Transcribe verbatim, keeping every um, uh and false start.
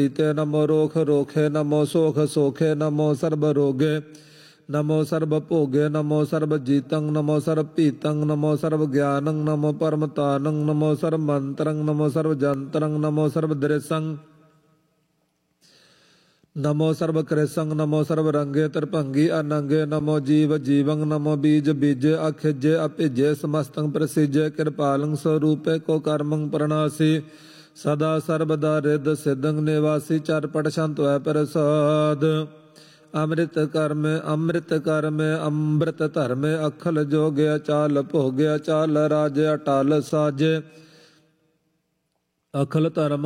ਤੇ ਨਮੋ ਰੋਖ ਰੋਖੇ ਨਮੋ ਸੋਖ ਸੋਖੇ ਨਮੋ ਸਰਬ ਰੋਗੇ ਨਮੋ ਸਰਬ ਭੋਗੇ ਨਮੋ ਸਰਬ ਜੀਤੰ ਨਮੋ ਸਰਬ ਭੀਤੰ ਨਮੋ ਸਰਬ ਗਿਆਨੰ ਨਮੋ ਪਰਮਤਾਨੰ ਨਮੋ ਸਰਬ ਮੰਤਰੰ ਨਮੋ ਸਰਬ ਜੰਤਰੰ ਨਮੋ ਸਰਬ ਦ੍ਰਿਸੰ ਨਮੋ ਸਰਬ ਕ੍ਰਿਸੰਗ ਨਮੋ ਸਰਬ ਰੰਗੇ ਤਰਭੰਗੀ ਅਨੰਗੇ ਨਮੋ ਜੀਵ ਜੀਵੰ ਨਮੋ ਬੀਜ ਬੀਜੇ ਅਖਿਜੇ ਅਭਿਜੇ ਸਮਸਤੰ ਪ੍ਰਸਿਜੇ ਕਿਰਪਾਲੰ ਸਰੂਪੇ ਕੋ ਕਰਮੰ ਪ੍ਰਣਾਸੀ ਸਦਾ ਸਰਬਦਾ ਰਿੱਧ ਸਿद्धੰ ਨਿਵਾਸੀ ਚਰਪਟ ਸੰਤੋੈ ਪ੍ਰਸਾਦ ਅੰਮ੍ਰਿਤ ਕਰਮੇ ਅੰਮ੍ਰਿਤ ਕਰਮੇ ਅੰਮ੍ਰਿਤ ਧਰਮੇ ਅਖਲ ਜੋਗਿਆ ਚਾਲ ਭੋਗਿਆ ਚਾਲ ਰਾਜ ਅਟਲ ਸਾਜੇ ਅਖਲ ਧਰਮ